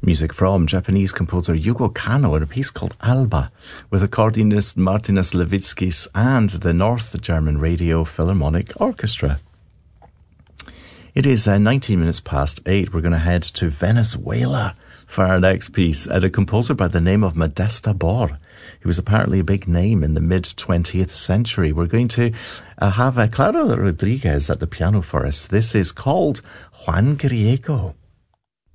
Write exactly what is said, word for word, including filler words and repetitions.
Music from Japanese composer Yugo Kanno in a piece called Alba, with accordionist Martinas Levickis and the North German Radio Philharmonic Orchestra. It is uh, nineteen minutes past eight. We're going to head to Venezuela for our next piece, at a composer by the name of Modesta Bor, who was apparently a big name in the mid-twentieth century. We're going to uh, have uh, Clara Rodriguez at the piano for us. This is called Juan Griego.